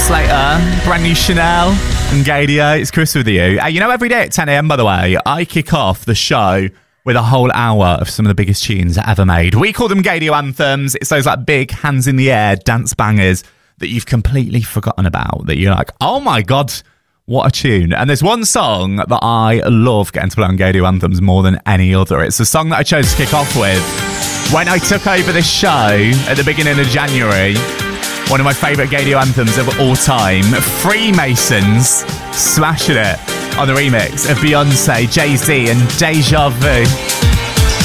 Slater, brand new Chanel and Gadio. It's Chris with you. You know, every day at 10 a.m, by the way, I kick off the show with a whole hour of some of the biggest tunes ever made. We call them Gadio anthems. It's those like big hands in the air dance bangers that you've completely forgotten about, that you're like, oh my God, what a tune. And there's one song that I love getting to play on Gadio anthems more than any other. It's the song that I chose to kick off with when I took over this show at the beginning of January. One of my favourite Gadio anthems of all time, Freemasons, smashing it on the remix of Beyonce, Jay-Z and Deja Vu.